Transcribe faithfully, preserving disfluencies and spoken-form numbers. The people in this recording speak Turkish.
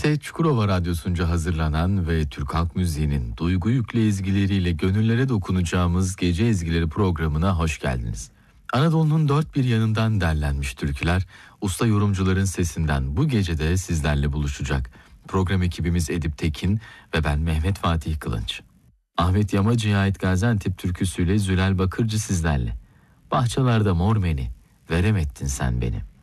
İşte Çukurova Radyosu'nca hazırlanan ve Türk halk müziğinin duygu yüklü ezgileriyle gönüllere dokunacağımız Gece Ezgileri programına hoş geldiniz. Anadolu'nun dört bir yanından derlenmiş türküler, usta yorumcuların sesinden bu gecede sizlerle buluşacak. Program ekibimiz Edip Tekin ve ben Mehmet Fatih Kılınç. Ahmet Yamacı'ya ait Gaziantep türküsüyle Zülal Bakırcı sizlerle. Bahçelerde mor meni, verem ettin sen beni.